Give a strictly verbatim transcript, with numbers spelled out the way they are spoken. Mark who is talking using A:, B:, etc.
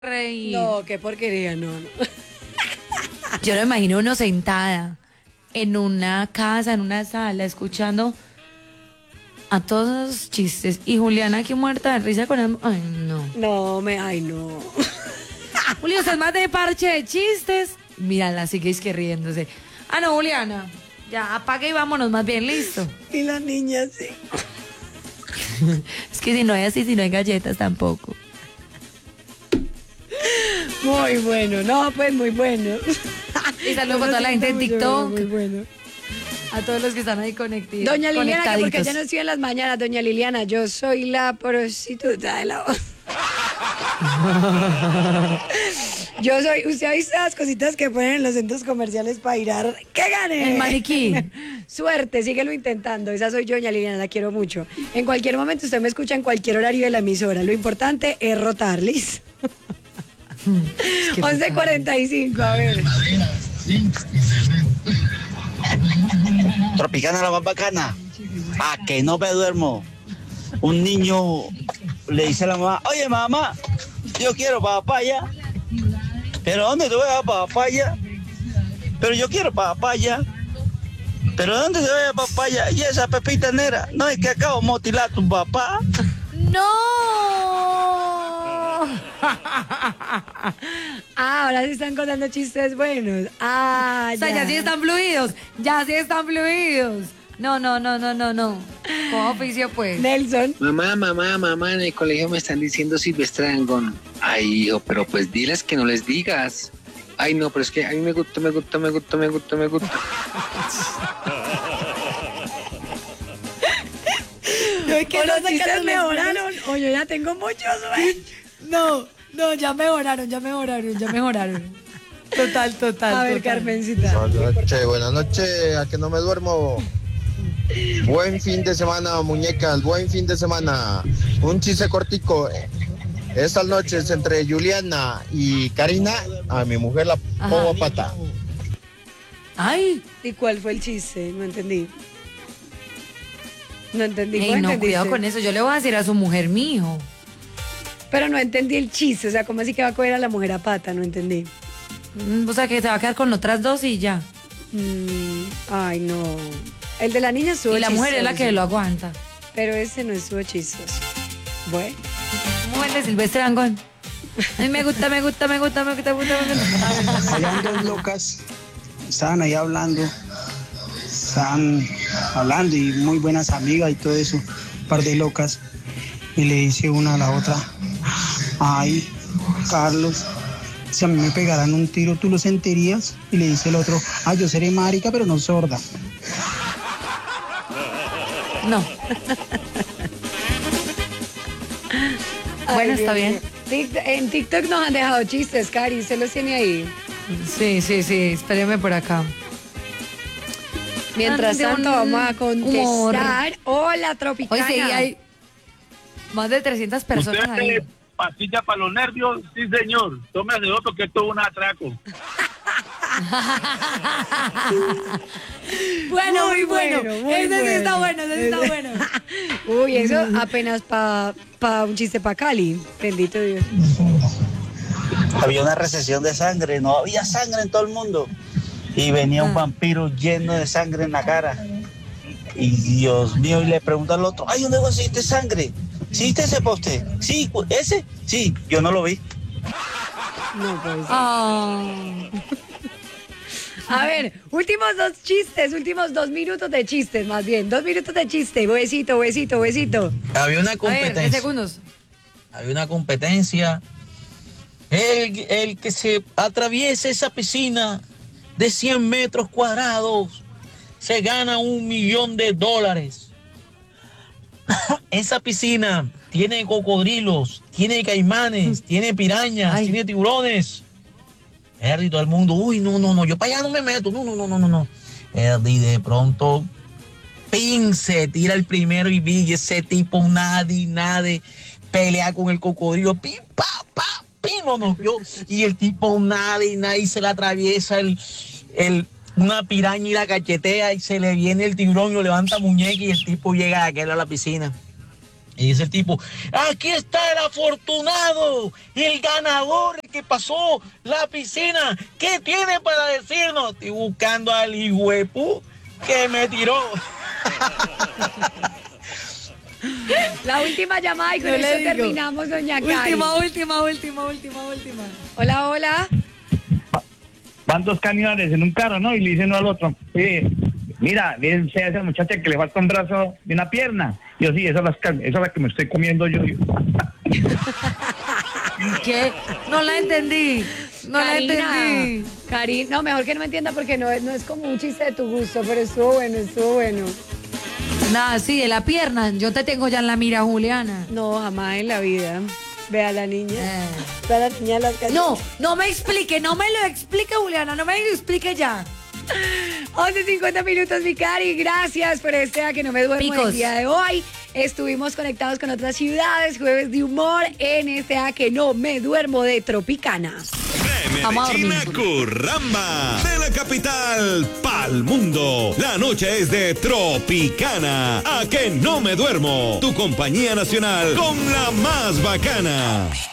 A: reír.
B: No, qué porquería, no, no.
A: Yo lo imagino uno sentada en una casa, en una sala, escuchando a todos esos chistes. Y Juliana aquí muerta de risa con el... Ay, no.
B: No, me, ay, no.
A: Julio, usted es más de parche de chistes. Mírala, sigue que riéndose. Ah, no, Juliana. Ya, apaga y vámonos más bien, listo.
B: Y la niña sí.
A: Es que si no hay así, si no hay galletas tampoco.
B: Muy bueno, no, pues muy bueno.
A: Y saludos a toda la gente en TikTok.
B: Muy bueno.
A: A todos los que están ahí conectados.
B: Doña Liliana, que porque ya no estoy en las mañanas, doña Liliana, yo soy la prostituta de la voz. Yo soy, usted ha visto las cositas que ponen en los centros comerciales para ir a... ¡Que gane!
A: El maniquí.
B: Suerte, síguelo intentando. Esa soy yo, doña Liliana, la quiero mucho. En cualquier momento usted me escucha en cualquier horario de la emisora. Lo importante es rotar, ¿listo? once cuarenta y cinco, a ver.
C: Tropicana la más bacana. A que no me duermo. Un niño le dice a la mamá, oye mamá, yo quiero papaya. ¿Pero dónde te voy a dar papaya? Pero yo quiero papaya. ¿Pero dónde te voy a dar papaya? Y esa pepita negra. No, es que acabo de motilar a tu papá.
A: ¡No!
B: Ah, ahora sí están contando chistes buenos. Ah,
A: O sea, ya sí están fluidos. Ya sí están fluidos. No, no, no, no, no, no. Con oficio, pues.
B: Nelson.
D: Mamá, mamá, mamá, en el colegio me están diciendo Silvestre Dangond. Ay, hijo, pero pues diles que no les digas. Ay, no, pero es que a mí me gusta, me gusta, me gusta, me gusta, me gusta.
B: ¿O los chistes mejoraron? O yo ya tengo muchos, güey.
A: No, no, ya mejoraron, ya mejoraron, ya mejoraron. Total, total.
B: A ver,
A: total.
B: Carmencita.
E: Buenas noches, buenas noches, a que no me duermo. Buen fin de semana, muñecas, buen fin de semana. Un chiste cortico. Estas noches entre Juliana y Karina, a mi mujer la pongo a pata.
A: Ay,
B: ¿Y cuál fue el chiste? No entendí. No entendí.
A: ey,
B: ¿Cuál
A: no,
B: entendiste?
A: cuidado con eso. Yo le voy a decir a su mujer, mijo.
B: Pero no entendí el chiste. O sea, ¿cómo así que va a coger a la mujer a pata? No entendí.
A: Mm, O sea, que se va a quedar con otras dos y ya.
B: Mm, ay, no. El de la niña estuvo
A: Y la mujer es la
B: chistoso,
A: que lo aguanta.
B: Pero ese no estuvo chistoso. Bueno.
A: Mujer de Silvestre Dangond. Ay, me gusta, me gusta, me gusta, me gusta, me gusta, me gusta.
F: Habían dos locas, estaban ahí hablando, estaban hablando y muy buenas amigas y todo eso, un par de locas. Y le dice una a la otra, ay, Carlos, si a mí me pegaran un tiro, ¿tú lo sentirías? Y le dice el otro, ay, yo seré marica, pero no sorda.
A: No. Bueno,
B: Ay,
A: está
B: Dios
A: bien.
B: mío. Tic- En TikTok nos han dejado chistes, Cari. ¿Usted los tiene ahí?
A: Sí, sí, sí. Espéreme por acá.
B: Mientras
A: De
B: tanto,
A: un
B: vamos a contestar. Hola, Tropicana.
A: Hoy sí hay más de trescientas personas
G: ¿Usted
A: ahí.
G: hace pastilla para los nervios? Sí, señor. Tómese otro que esto es un atraco.
A: Bueno, muy,
B: Muy
A: bueno.
B: bueno, muy
A: Ese sí está
B: bueno.
A: bueno, ese sí está bueno.
B: Uy, eso apenas para pa un chiste para Cali. Bendito Dios.
C: Había una recesión de sangre, no había sangre en todo el mundo. Y venía un
A: Ah.
C: vampiro lleno de sangre en la cara. Y Dios mío, y le pregunta al otro, ay, ¿dónde conseguiste sangre? ¿Sí viste ese poste? Sí, cu- ese, sí, yo no lo vi.
B: No puede ser.
A: Ah.
B: A ver, últimos dos chistes, últimos dos minutos de chistes, más bien. Dos minutos de chiste. Besito, besito, besito.
H: Había una
A: A ver, diez
H: competencia.
A: segundos.
H: Había una competencia. El, el que se atraviese esa piscina de cien metros cuadrados se gana un millón de dólares. Esa piscina tiene cocodrilos, tiene caimanes, tiene pirañas,
A: Ay.
H: tiene tiburones. Erdi, todo el mundo, uy, no, no, no, yo para allá no me meto, no, no, no, no, no, no. Erdi, de pronto, pin, se tira el primero y vi ese tipo, nadie, nadie, pelea con el cocodrilo, pim, pa, pa, pim, no, no, yo, y el tipo, nadie, nadie, se le atraviesa el, el, una piraña y la cachetea y se le viene el tiburón y lo levanta muñeca y el tipo llega a aquel a la piscina. Y dice el tipo, aquí está el afortunado, el ganador que pasó la piscina. ¿Qué tiene para decirnos? Estoy buscando al hijuepu que me tiró.
B: La última llamada y con
A: No
B: eso
A: le digo.
B: terminamos, doña Cari.
A: Última, última, última, última, última.
B: Hola, hola.
G: Van dos cañones en un carro, ¿no? Y le dicen uno al otro, oye, mira, fíjense a esa muchacha que le falta un brazo y una pierna. Y yo, sí, esa es, la, esa es la que me estoy comiendo yo.
A: ¿Qué? No la entendí. No
B: Karina,
A: la entendí.
B: Cari, no, mejor que no me entienda porque no, es- no es como un chiste de tu gusto, pero estuvo bueno, estuvo bueno.
A: Nada, sí, de la pierna. Yo te tengo ya en la mira, Juliana.
B: No, jamás en la vida. Ve a la niña.
A: Eh.
B: Ve a la niña de las cañones.
A: No, no me explique, no me lo explique, Juliana, no me lo explique ya.
B: once cincuenta minutos, mi Cari. Gracias por este A que no me duermo
A: Picos.
B: el día de hoy. Estuvimos conectados con otras ciudades, jueves de humor, en este A que no me duermo de Tropicana.
I: De
A: Vamos a
I: Medellín a
A: dormir.
I: Curramba, de la capital pa'l mundo. La noche es de Tropicana. A que no me duermo. Tu compañía nacional con la más bacana.